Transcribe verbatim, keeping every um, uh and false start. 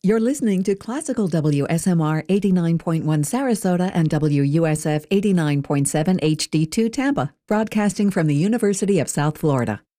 You're listening to Classical W S M R eighty-nine point one Sarasota and W U S F eighty-nine point seven H D two Tampa, broadcasting from the University of South Florida.